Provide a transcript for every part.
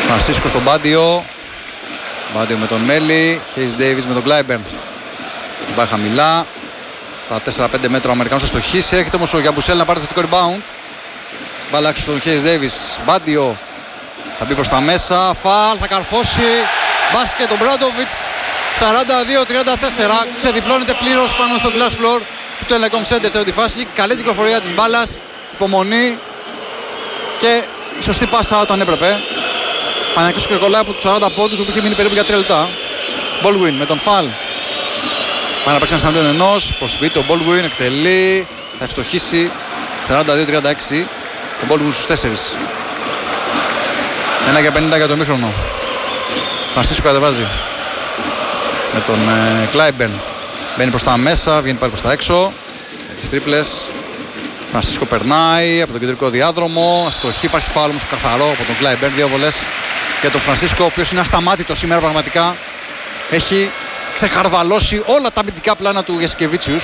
Φρανσίσκο στον Μπάντιο. Μπάντιο με τον Μέλι. Χέις Ντέιβις με τον Κλάιμπερν. Πάει χαμηλά. Τα 4-5 μέτρα ο Αμερικανός θα στοχίσει. Έρχεται όμως ο Γιαμπουσέλ να πάρει το θετικό rebound. Μπάλα έξω στον Χέις Ντέιβις. Μπάντιο θα μπει προς τα μέσα. Φαλ, θα καρφώσει. Μπάσκετ, ο Μπράντοβιτς. 42-34. Ξεδιπλώνεται πλήρως πάνω στο glass floor του Telecom Center σε αυτή τη φάση. Καλή κυκλοφορία της μπάλας. Υπομονή. Και η σωστή πάσα όταν έπρεπε. Παναγιώτης και κολλάει από τους 40 πόντους που είχε μείνει περίπου για 3 λεπτά. Baldwin με τον Φαλ. Πάει να παίξει ένα εναντίον ενός. Προσβείται ο Baldwin, εκτελεί. Θα ευστοχίσει. 42-36. Ο Baldwin στους 4. 1 για 50 για το ημίχρονο. Φρανσίσκο κατεβάζει. Με τον Κλάιμπερν. Μπαίνει προς τα μέσα, βγαίνει πάλι προς τα έξω. Με τις τρίπλες. Φρανσίσκο περνάει από τον κεντρικό διάδρομο. Αστοχή, υπάρχει φάουλ όμως καθαρό από τον Κλάιμπερν. 2 βολές για τον Φρανσίσκο, ο οποίος είναι ασταμάτητος σήμερα πραγματικά. Έχει ξεχαρβαλώσει όλα τα αμυντικά πλάνα του Γιασκεβίτσιους.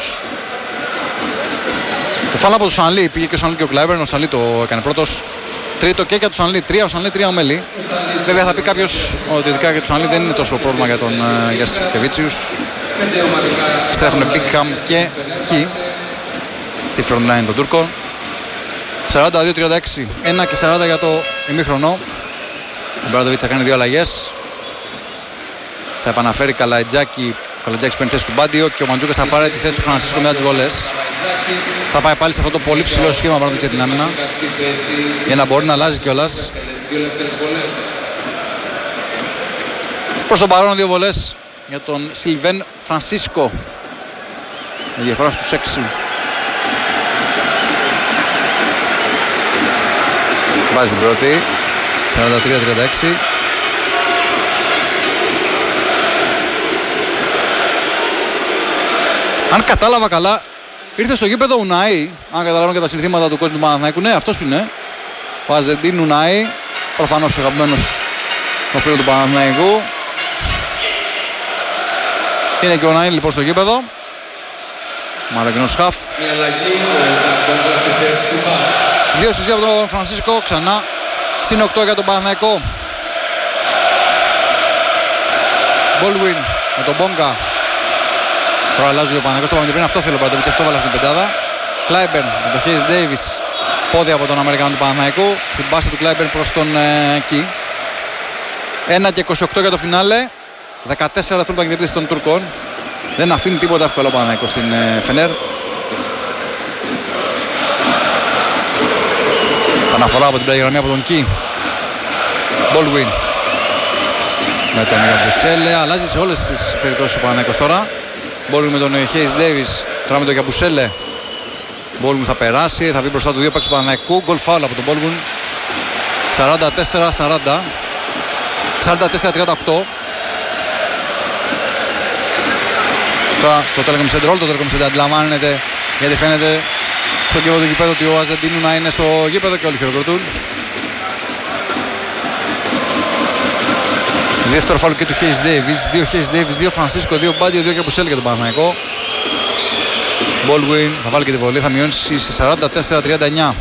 Το φάουλ από τον Σανλή, πήγε και ο Σανλή και ο Κλάιμπερν. Ο Σανλή το έκανε πρώτος. Τρίτο και για τον Σανλή. 3 ο Σανλή, 3 ο Μέλι. Βέβαια θα πει κάποιος ότι ειδικά για τον Σανλή δεν είναι τόσο πρόβλημα για τον Γιασκεβίτσιους. Στρέφουν Μπίγκχαμ και Κι στη front line των Τούρκων. 42-36, 1 και 40 για το ημίχρονο. Ο Μπράντοβιτς θα κάνει 2 αλλαγές. Θα επαναφέρει Καλατζάκη. Ο Καλατζάκης παίρνει θέση του Μπάντιο και ο Μαντζούκας θα πάρει τη θέση του Φρανσίσκο μετά τις βολές. Θα πάει πάλι σε αυτό το πολύ ψηλό σχήμα Μπράντοβιτς για την άμυνα, για να μπορεί να αλλάζει κιόλας. Προς τον παρόν 2 βολές για τον Σιλβέν Φρανσίσκο. Με διαφορά στους 6. Βάζει την πρώτη. 43-36. Αν κατάλαβα καλά, ήρθε στο γήπεδο Ουνάι. Αν καταλαβαίνω και τα συνθήματα του κόσμου του Παναθηναϊκού. Ναι, αυτός είναι. Ο Αζεντίν Ουνάι. Προφανώς αγαπημένος των φίλων του Παναθηναϊκού. Είναι και ο Ουνάι λοιπόν στο γήπεδο. Μαρακινός χαφ. 2 στους 2 από τον Φρανσίσκο. Ξανά συν 8 για τον Παναθηναϊκό. Baldwin με τον Μπόγκα. Τώρα αλλάζει ο Παναθηναϊκός. Το είπαμε πριν, αυτό θέλει ο Μπράντοβιτς. Αυτό βάλε αυτήν την πεντάδα. Κλάιμπερν με τον Χέις Ντέιβις. Πόδια από τον Αμερικανό του Παναθηναϊκού. Στην πάση του Κλάιμπερν προς τον Κι. 1 και 28 για το φινάλε. 14 δευτερόλεπτα για την επίθεση των Τούρκων. Δεν αφήνει τίποτα εύκολο ο Παναθηναϊκός στην Φενέρ. Αναφορά από την πλάγια γραμμή από τον Κι. Baldwin με τον Γιαμπουσέλε. Αλλάζει σε όλες τις περιπτώσεις ο Παναθηναϊκός τώρα. Baldwin με τον Χέις Ντέιβις. Τώρα με τον Γιαμπουσέλε. Baldwin θα περάσει. Θα βγει μπροστά του 2 παίκτες του Παναθηναϊκού. Γκολ φάουλ από τον Baldwin. 44-40. 44-38. Τώρα το Telecom Center, όλο το Telecom Center αντιλαμβάνεται, γιατί φαίνεται στο κύριο του γηπέδου ότι ο Αζεντίνου να είναι στο γήπεδο και όλοι χειροκροτούν. Δεύτερο φάουλ και του Χέις Ντέιβις. 2 Χέις Ντέιβις, 2 Φρανσίσκο, 2 Μπάντιο, 2 Γιαμπουσέλ για τον Παναθηναϊκό. Baldwin θα βάλει και τη βολή, θα μειώσει σε 44-39.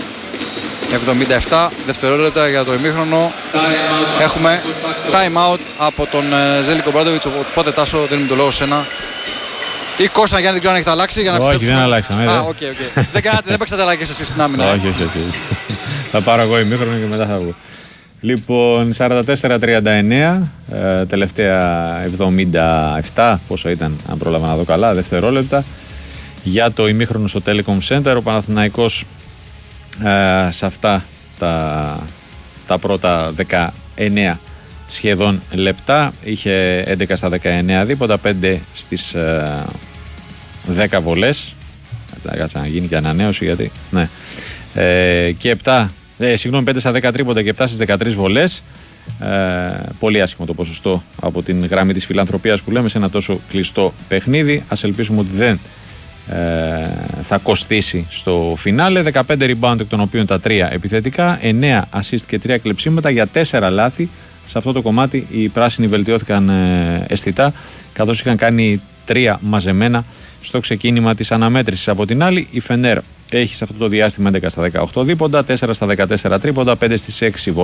77 δευτερόλεπτα για το ημίχρονο. Έχουμε time out από τον Ζέλικο Μπράντοβιτς. Οπότε Τάσο, δίνουμε το λόγο σε ένα. Ή Κώστα Γιάννη, δεν ξέρω αν έχετε αλλάξει για να όχι, δεν αλλάξαμε. Δεν παίξατε αλλαγές εσείς στην άμυνα. Όχι. Θα πάρω εγώ ημίχρονο και μετά θα βγω. Λοιπόν, 44-39, τελευταία 77, πόσο ήταν, αν πρόλαβα να δω καλά, δευτερόλεπτα. Για το ημίχρονο στο Telecom Center, ο Παναθηναϊκός σε αυτά τα πρώτα 19 σχεδόν λεπτά είχε 11 στα 19 δίποτα, 5 στις 10 βολές. Κάτσε να γίνει και ανανέωση γιατί ναι. Και 5 στα 10 τρίποτα και 7 στις 13 βολές. Πολύ άσχημο το ποσοστό από την γραμμή της φιλανθρωπίας που λέμε σε ένα τόσο κλειστό παιχνίδι. Ας ελπίσουμε ότι δεν θα κοστίσει στο φινάλε. 15 rebound, εκ των οποίων τα 3 επιθετικά, 9 assist και 3 κλεψίματα για 4 λάθη. Σε αυτό το κομμάτι οι πράσινοι βελτιώθηκαν αισθητά, καθώς είχαν κάνει 3 μαζεμένα στο ξεκίνημα της αναμέτρησης. Από την άλλη, η Φενέρ έχει σε αυτό το διάστημα 11 στα 18 δίποντα, 4 στα 14 τρίποντα, 5 στις 6